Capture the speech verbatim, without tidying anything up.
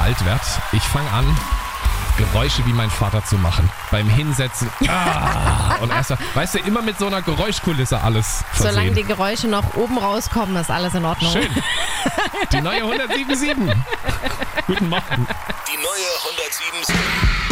alt werde. Ich fange an, Geräusche wie mein Vater zu machen. Beim Hinsetzen. Ah, und erst, weißt du, immer mit so einer Geräuschkulisse alles versehen. Solange die Geräusche noch oben rauskommen, ist alles in Ordnung. Schön. Die neue hundertsieben Komma sieben. Guten Morgen. Die neue hundertsieben Komma sieben.